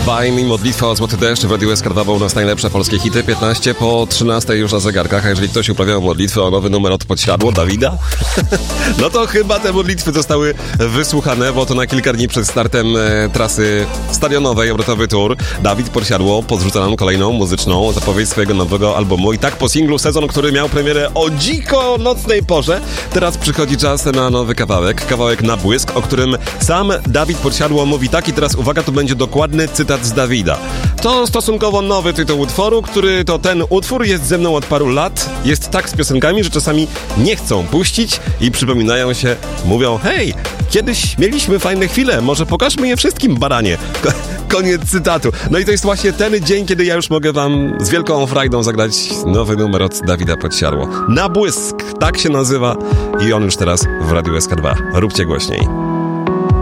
Bajm i modlitwa o złoty deszcz w Radiu SK2 u nas najlepsze polskie hity, 15 po 13 już na zegarkach, a jeżeli ktoś uprawiał modlitwę o nowy numer od Podsiadło Dawida, no to chyba te modlitwy zostały wysłuchane, bo to na kilka dni przed startem trasy stadionowej, obrotowy tour, Dawid Podsiadło podrzuca nam kolejną muzyczną zapowiedź swojego nowego albumu i tak po singlu Sezon, który miał premierę o dziko nocnej porze, teraz przychodzi czas na nowy kawałek Na błysk, o którym sam Dawid Podsiadło mówi tak i teraz uwaga, to będzie dokładny cytat z Dawida. To stosunkowo nowy tytuł utworu, który to ten utwór jest ze mną od paru lat, jest tak z piosenkami, że czasami nie chcą puścić i przypominają się, mówią, hej, kiedyś mieliśmy fajne chwile, może pokażmy je wszystkim, baranie. Koniec cytatu. No i to jest właśnie ten dzień, kiedy ja już mogę wam z wielką frajdą zagrać nowy numer od Dawida Podsiadło. Na błysk, tak się nazywa i on już teraz w Radiu SK2. Róbcie głośniej.